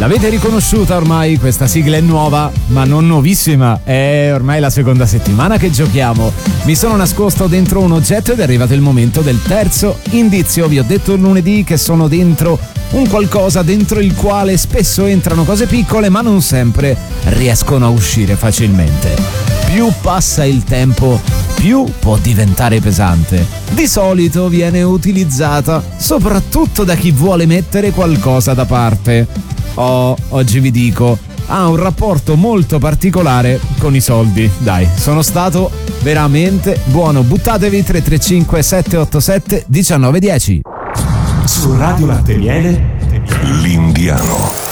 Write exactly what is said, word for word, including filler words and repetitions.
L'avete riconosciuta ormai? Questa sigla è nuova, ma non nuovissima. È ormai la seconda settimana che giochiamo. Mi sono nascosto dentro un oggetto ed è arrivato il momento del terzo indizio. Vi ho detto il lunedì che sono dentro un qualcosa dentro il quale spesso entrano cose piccole, ma non sempre riescono a uscire facilmente. Più passa il tempo, più può diventare pesante. Di solito viene utilizzata soprattutto da chi vuole mettere qualcosa da parte. Oh, oggi vi dico, ha un rapporto molto particolare con i soldi. Dai, sono stato veramente buono. Buttatevi tre tre cinque sette otto sette uno nove uno zero. Su Radio Latte Miele, l'Indiano.